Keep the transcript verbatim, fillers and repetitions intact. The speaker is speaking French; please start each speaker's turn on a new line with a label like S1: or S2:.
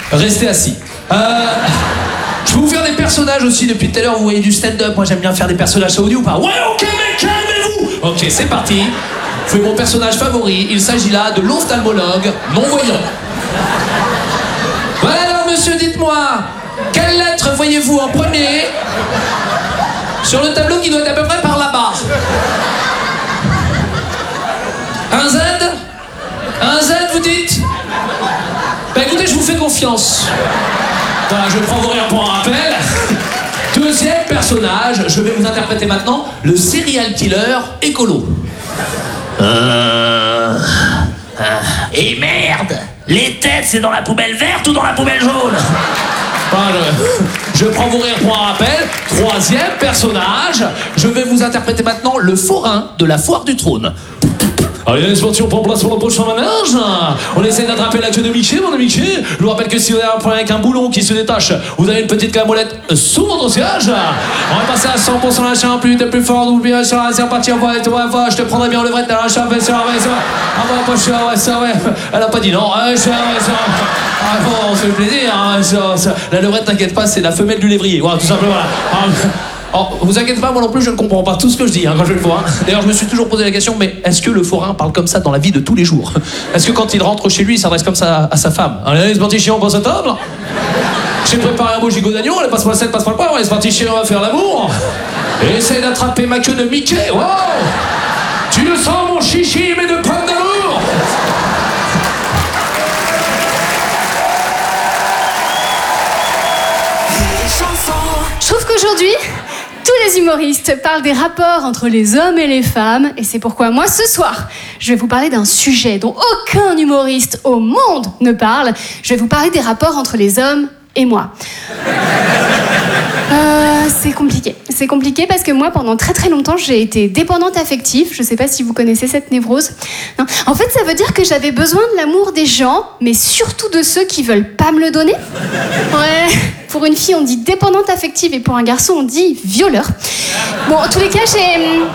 S1: Restez assis. Euh, je peux vous faire des personnages aussi depuis tout à l'heure. Vous voyez du stand-up. Moi, j'aime bien faire des personnages audio ou pas. Ouais, ok, mais calmez-vous. Ok, c'est parti. Je fais mon personnage favori. Il s'agit là de l'ophtalmologue non-voyant. Voilà, alors, monsieur, dites-moi, quelle lettre voyez-vous en premier sur le tableau qui doit être à peu près par là-bas? Un Z? Un Z, vous dites? Bah écoutez, je vous fais confiance. Voilà, je prends vos rires pour un rappel. Deuxième personnage, je vais vous interpréter maintenant le serial killer écolo.
S2: Euh... euh et merde, les têtes, c'est dans la poubelle verte ou dans la poubelle jaune?
S1: Voilà, je, je prends vos rires pour un rappel. Troisième personnage, je vais vous interpréter maintenant le forain de la foire du trône. Allez, les sportifs, on prend place pour le prochain manège. On essaie d'attraper la queue de Mickey, mon ami Mickey. Je vous rappelle que si vous avez un problème avec un boulon qui se détache, vous avez une petite camolette sous votre siège. On va passer à cent pour cent la chambre, plus vite, plus fort, n'oubliez pas, c'est reparti, on va, on va, je te prendrai bien en levrette dans la chambre, c'est vrai, c'est vrai. Ah bah, pas cher, ouais, c'est vrai. Elle a pas dit non, ouais, c'est vrai, c'est vrai. Ah bon, on se fait plaisir, hein, ça, ça. La levrette, t'inquiète pas, c'est la femelle du lévrier, voilà, tout simplement, voilà. Ah, oh, vous inquiétez pas, moi non plus je ne comprends pas tout ce que je dis hein, quand je le vois. Hein. D'ailleurs je me suis toujours posé la question, mais est-ce que le forain parle comme ça dans la vie de tous les jours? Est-ce que quand il rentre chez lui, il s'adresse comme ça à sa femme? Allez, c'est parti chiant, on passe à table. J'ai préparé un beau gigot d'agneau, allez, passe-moi le sel, passe-moi le poivre, allez, c'est parti chiant, on va faire l'amour. Et essaye d'attraper ma queue de Mickey, wow. Tu le sens mon chichi, mais de pommes d'amour.
S3: Je trouve qu'aujourd'hui, tous les humoristes parlent des rapports entre les hommes et les femmes, et c'est pourquoi moi, ce soir, je vais vous parler d'un sujet dont aucun humoriste au monde ne parle. Je vais vous parler des rapports entre les hommes et moi. Euh, c'est compliqué. C'est compliqué parce que moi, pendant très très longtemps, j'ai été dépendante affective. Je sais pas si vous connaissez cette névrose. Non. En fait, ça veut dire que j'avais besoin de l'amour des gens, mais surtout de ceux qui veulent pas me le donner. Ouais. Pour une fille, on dit dépendante affective et pour un garçon, on dit violeur. Bon, en tous les cas, j'ai...